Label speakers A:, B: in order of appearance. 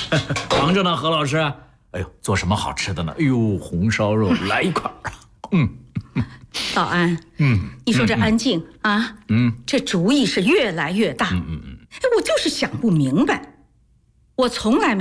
A: 忙着呢，何老师。哎呦，做什么好吃的呢？哎呦，红烧肉，来一块儿。
B: 道安，你说这安静啊，这主意是越来越大。我就是想不明白，我从来没